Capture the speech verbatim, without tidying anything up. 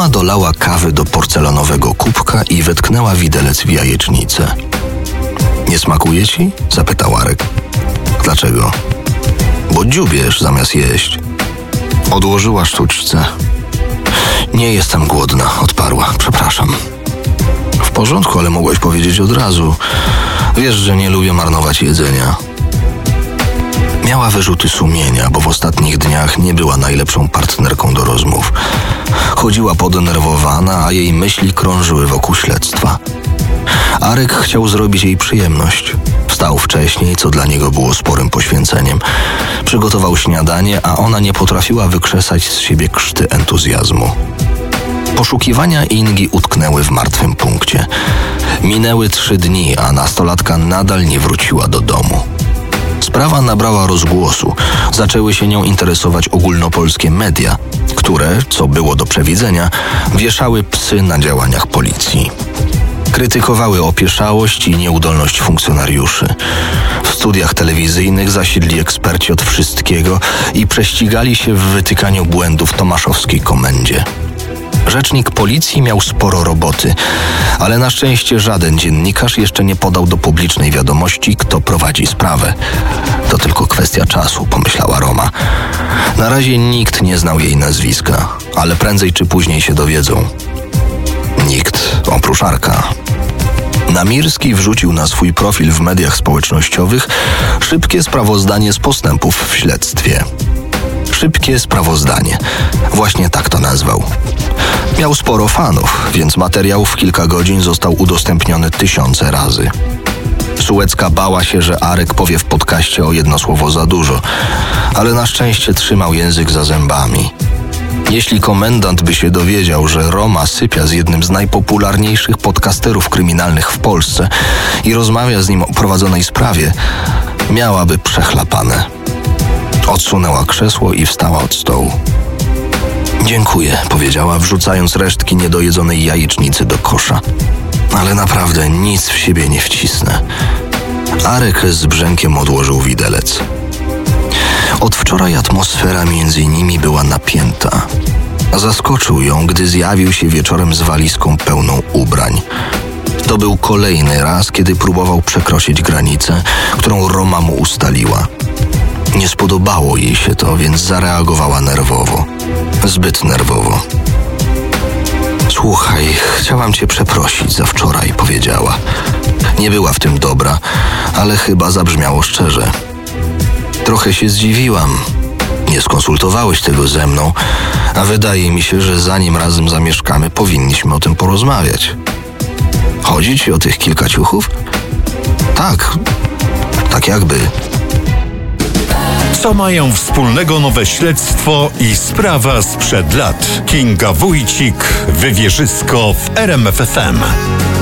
Roma dolała kawy do porcelanowego kubka i wetknęła widelec w jajecznicę. Nie smakuje ci? Zapytał Arek. Dlaczego? Bo dziubiesz zamiast jeść. Odłożyła sztućce. Nie jestem głodna, odparła. Przepraszam. W porządku, ale mogłaś powiedzieć od razu. Wiesz, że nie lubię marnować jedzenia. Miała wyrzuty sumienia, bo w ostatnich dniach nie była najlepszą partnerką do rozmów. Chodziła podenerwowana, a jej myśli krążyły wokół śledztwa. Arek chciał zrobić jej przyjemność. Wstał wcześniej, co dla niego było sporym poświęceniem. Przygotował śniadanie, a ona nie potrafiła wykrzesać z siebie krzty entuzjazmu. Poszukiwania Ingi utknęły w martwym punkcie. Minęły trzy dni, a nastolatka nadal nie wróciła do domu. Sprawa nabrała rozgłosu. Zaczęły się nią interesować ogólnopolskie media, które, co było do przewidzenia, wieszały psy na działaniach policji. Krytykowały opieszałość i nieudolność funkcjonariuszy. W studiach telewizyjnych zasiedli eksperci od wszystkiego i prześcigali się w wytykaniu błędów tomaszowskiej komendzie. Rzecznik policji miał sporo roboty, ale na szczęście żaden dziennikarz jeszcze nie podał do publicznej wiadomości, kto prowadzi sprawę. To tylko kwestia czasu, pomyślała Roma. Na razie nikt nie znał jej nazwiska, ale prędzej czy później się dowiedzą. Nikt, oprócz Arka. Namirski wrzucił na swój profil w mediach społecznościowych szybkie sprawozdanie z postępów w śledztwie. Szybkie sprawozdanie. Właśnie tak to nazwał. Miał sporo fanów, więc materiał w kilka godzin został udostępniony tysiące razy. Sułecka bała się, że Arek powie w podcaście o jedno słowo za dużo, ale na szczęście trzymał język za zębami. Jeśli komendant by się dowiedział, że Roma sypia z jednym z najpopularniejszych podcasterów kryminalnych w Polsce i rozmawia z nim o prowadzonej sprawie, miałaby przechlapane. Odsunęła krzesło i wstała od stołu. Dziękuję, powiedziała, wrzucając resztki niedojedzonej jajecznicy do kosza. Ale naprawdę nic w siebie nie wcisnę. Arek z brzękiem odłożył widelec. Od wczoraj atmosfera między nimi była napięta. Zaskoczył ją, gdy zjawił się wieczorem z walizką pełną ubrań. To był kolejny raz, kiedy próbował przekroczyć granicę, którą Roma mu ustaliła. Nie spodobało jej się to, więc zareagowała nerwowo. Zbyt nerwowo. Słuchaj, chciałam cię przeprosić za wczoraj, powiedziała. Nie była w tym dobra, ale chyba zabrzmiało szczerze. Trochę się zdziwiłam. Nie skonsultowałeś tego ze mną, a wydaje mi się, że zanim razem zamieszkamy, powinniśmy o tym porozmawiać. Chodzi ci o tych kilka ciuchów? Tak, tak jakby. Co mają wspólnego nowe śledztwo i sprawa sprzed lat? Kinga Wójcik, Wywierzysko w R M F F M.